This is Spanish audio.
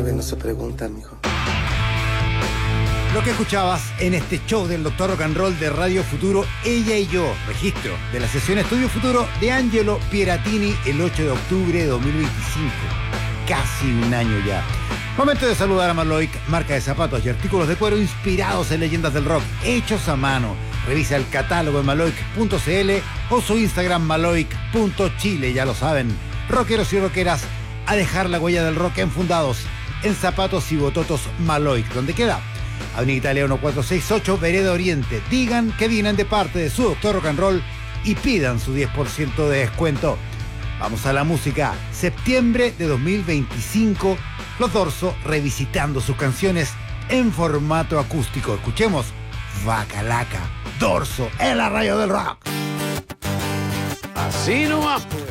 Esta vez no se pregunta, mijo. Lo que escuchabas en este show del Dr. Rock and Roll de Radio Futuro, Ella y Yo, registro de la sesión Estudio Futuro de Angelo Pieratini el 8 de octubre de 2025. Casi un año ya. Momento de saludar a Maloic, marca de zapatos y artículos de cuero inspirados en leyendas del rock, hechos a mano. Revisa el catálogo en maloic.cl o su Instagram maloic.chile, ya lo saben. Rockeros y rockeras, a dejar la huella del rock enfundados en zapatos y bototos Maloic. ¿Dónde queda? Avenida Italia 1468, Vereda Oriente. Digan que vienen de parte de su Dr. Rock and Roll y pidan su 10% de descuento. Vamos a la música. Septiembre de 2025, Los Dorso revisitando sus canciones en formato acústico. Escuchemos Vacalaca, Dorso, en la radio del rock. Así nomás, pues.